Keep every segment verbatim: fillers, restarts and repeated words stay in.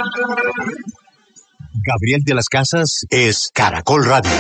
Gabriel de las Casas es Caracol Radio.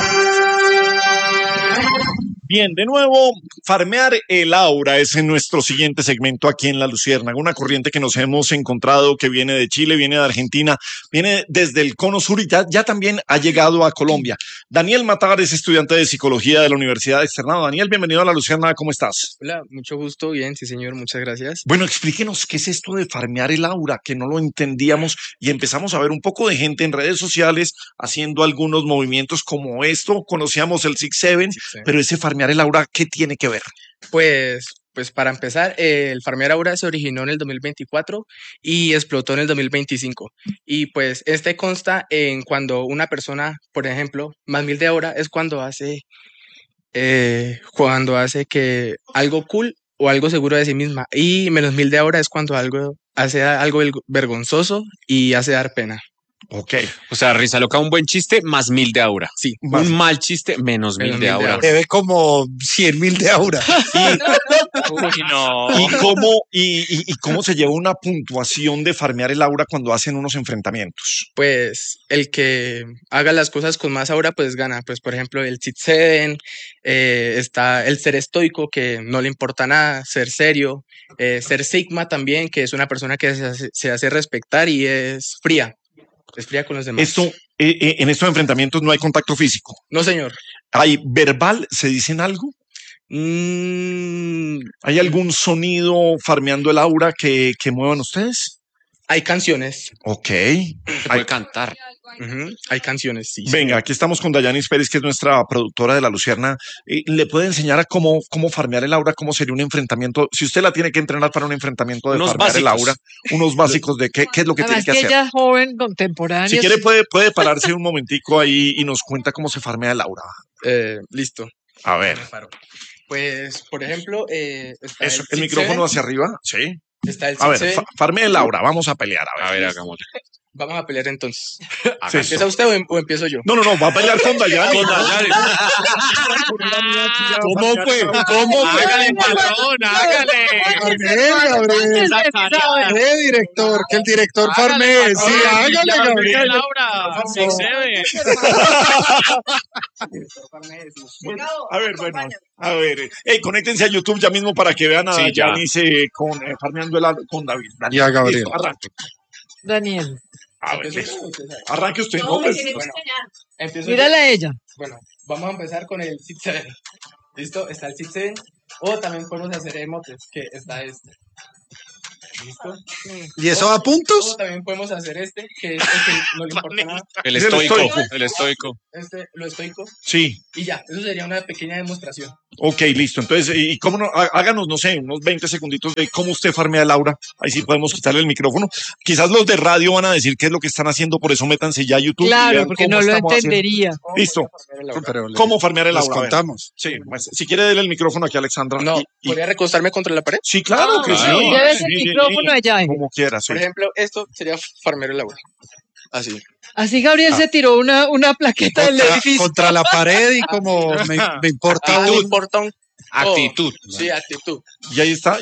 Bien, de nuevo, farmear el aura es en nuestro siguiente segmento aquí en La Luciérnaga, una corriente que nos hemos encontrado que viene de Chile, viene de Argentina, viene desde el cono sur y ya, ya también ha llegado a Colombia. Daniel Matar es estudiante de psicología de la Universidad de Externado. Daniel, bienvenido a La Luciérnaga, ¿cómo estás? Hola, mucho gusto, bien, sí señor, muchas gracias. Bueno, explíquenos qué es esto de farmear el aura, que no lo entendíamos y empezamos a ver un poco de gente en redes sociales haciendo algunos movimientos como esto. Conocíamos el Six Seven, sí, sí. Pero ese farmear el aura, ¿qué tiene que ver? Pues, pues para empezar, eh, el farmear aura se originó en el dos mil veinticuatro y explotó en el dos mil veinticinco. Y pues este consta en cuando una persona, por ejemplo, más mil de aura es cuando hace, eh, cuando hace que algo cool o algo seguro de sí misma. Y menos mil de aura es cuando algo hace algo vergonzoso y hace dar pena. Ok. O sea, risa loca, un buen chiste más mil de aura. Sí. Un mal chiste menos, menos mil de aura. Debe como cien mil de aura. Y, Uy, no. ¿Y cómo, y, y, ¿Y cómo se lleva una puntuación de farmear el aura cuando hacen unos enfrentamientos? Pues el que haga las cosas con más aura, pues gana. Pues por ejemplo, el Six Seven, eh, está el ser estoico, que no le importa nada, ser serio, eh, ser Sigma también, que es una persona que se hace, se hace respetar y es fría. Es fría con los demás. Esto, eh, eh, en estos enfrentamientos no hay contacto físico. No, señor. ¿Hay verbal? ¿Se dicen algo? Mm, ¿Hay algún sonido farmeando el aura que, que muevan ustedes? Hay canciones. Ok. Se puede hay, cantar. Uh-huh. Hay canciones, sí. Venga, sí. Aquí estamos con Dayanis Pérez, que es nuestra productora de La Lucierna. Eh, ¿Le puede enseñar a cómo, cómo farmear el aura? ¿Cómo sería un enfrentamiento? Si usted la tiene que entrenar para un enfrentamiento de unos farmear básicos. el aura, unos básicos de qué, qué es lo que Además tiene que, que hacer. Ella es joven, contemporánea. Si quiere puede, puede pararse un momentico ahí y nos cuenta cómo se farmea el aura. Eh, listo. A ver. Pues, por ejemplo, eh, está Eso, el, el micrófono hacia arriba, sí. Está el A ver, fa farme el aura, vamos a pelear. A ver, a ver hagámoslo. Vamos a pelear entonces. Sí, ¿Empieza usted o, em o empiezo yo? No, no, no, va a pelear con Dayanis. Con Dayanis. ¿Cómo fue? ¿Cómo fue? Hágale, patrón, hágale. Gabriel, Gabriel. ¿Qué director? Que el director farmee. Sí, hágale, Gabriel. Laura, Six Seven. A ver, bueno, a ver. Hey, conéctense a YouTube ya mismo para que vean a sí, Dayanis eh, con, eh, farmeando el aura con David. Y a Gabriel. Listo, arranque. Daniel. A ver, listo. Arranque usted. No, pues, bueno, Mírala a ella. Bueno, vamos a empezar con el Six Seven. ¿Listo? Está el Six Seven. O también podemos hacer emotes, que está este. ¿Listo? ¿Y eso a puntos? O también podemos hacer este, que es el que no le importa nada. El estoico, el estoico. Este, lo estoico. Sí. Y ya, eso sería una pequeña demostración. Ok, listo. Entonces, ¿y cómo no? Háganos, no sé, unos veinte segunditos de cómo usted farmea el aura. Ahí sí podemos quitarle el micrófono. Quizás los de radio van a decir qué es lo que están haciendo, por eso métanse ya a YouTube. Claro, porque no lo entendería. Haciendo. Listo. Pero ¿Cómo farmear el les aura? contamos. Sí, pues, si quiere darle el micrófono aquí a Alexandra. No, y, y... ¿podría recostarme contra la pared? Sí, claro que sí. Lleves sí, el sí, micrófono sí, allá. Como quiera, sí. Por ejemplo, esto sería farmear el aura. Así. Así Gabriel ah. se tiró una, una plaqueta contra, del edificio. Contra la pared y como me, me importa Actitud, un... importa un... Actitud. Oh, sí, actitud. Y ahí está.